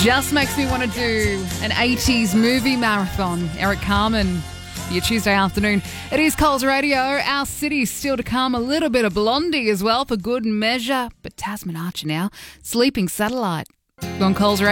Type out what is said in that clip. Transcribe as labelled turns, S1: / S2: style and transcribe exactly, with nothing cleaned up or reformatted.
S1: Just makes me want to do an eighties movie marathon. Eric Carmen, your Tuesday afternoon. It is Coles Radio. Our city's still to come. A little bit of Blondie as well for good measure. But Tasman Archer now. Sleeping Satellite on Coles Radio.